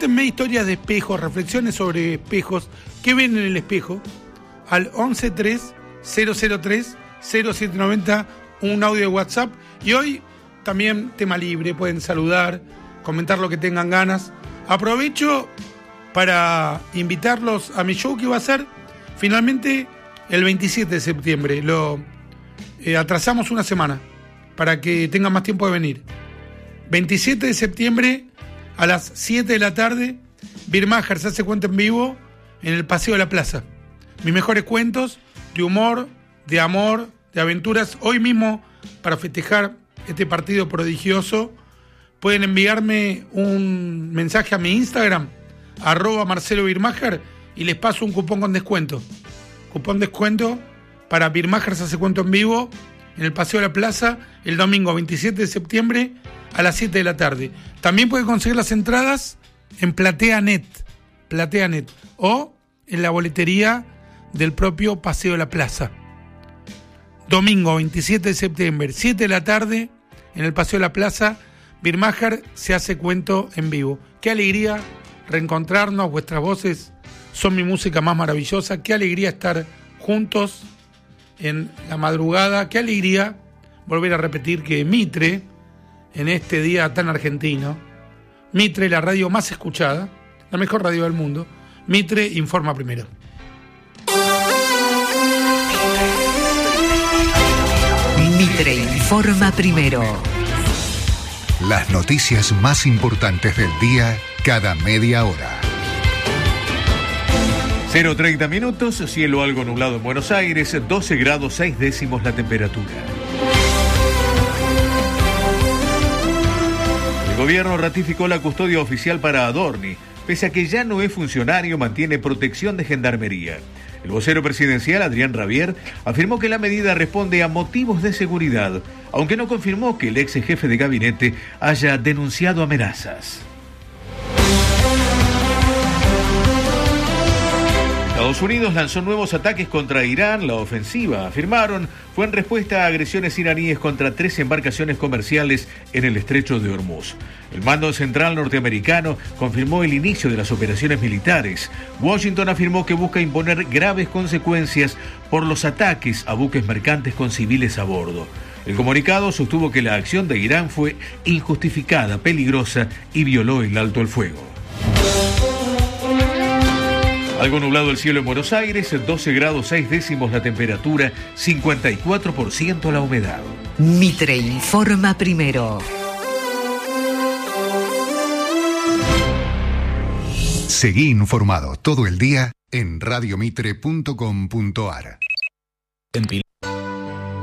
Mándenme historias de espejos, reflexiones sobre espejos. ¿Qué ven en el espejo? Al 1130030790, un audio de WhatsApp. Y hoy también tema libre, pueden saludar, comentar lo que tengan ganas. Aprovecho para invitarlos a mi show que va a ser finalmente el 27 de septiembre. Lo atrasamos una semana para que tengan más tiempo de venir. 27 de septiembre a las 7 de la tarde, Birmacher se hace cuento en vivo en el Paseo de la Plaza. Mis mejores cuentos de humor, de amor, de aventuras. Hoy mismo, para festejar este partido prodigioso, pueden enviarme un mensaje a mi Instagram, @MarceloBirmacher, y les paso un cupón con descuento. Cupón descuento para Birmacher se hace cuento en vivo en el Paseo de la Plaza el domingo 27 de septiembre a las 7 de la tarde. También pueden conseguir las entradas en PlateaNet o en la boletería del propio Paseo de la Plaza. Domingo 27 de septiembre, 7 de la tarde, en el Paseo de la Plaza, Birmacher se hace cuento en vivo. Qué alegría reencontrarnos, vuestras voces son mi música más maravillosa. Qué alegría estar juntos en la madrugada. Qué alegría volver a repetir que Mitre, en este día tan argentino, Mitre, la radio más escuchada, la mejor radio del mundo, Mitre informa primero. Mitre informa primero. Las noticias más importantes del día cada media hora. 0:30 minutos, cielo algo nublado en Buenos Aires, 12 grados 6 décimos la temperatura. El gobierno ratificó la custodia oficial para Adorni. Pese a que ya no es funcionario, mantiene protección de gendarmería. El vocero presidencial, Adrián Rabier, afirmó que la medida responde a motivos de seguridad, aunque no confirmó que el ex jefe de gabinete haya denunciado amenazas. Estados Unidos lanzó nuevos ataques contra Irán. La ofensiva, afirmaron, fue en respuesta a agresiones iraníes contra 3 embarcaciones comerciales en el estrecho de Hormuz. El mando central norteamericano confirmó el inicio de las operaciones militares. Washington afirmó que busca imponer graves consecuencias por los ataques a buques mercantes con civiles a bordo. El comunicado sostuvo que la acción de Irán fue injustificada, peligrosa y violó el alto el fuego. Algo nublado el cielo en Buenos Aires, 12 grados 6 décimos la temperatura, 54% la humedad. Mitre informa primero. Seguí informado todo el día en radiomitre.com.ar.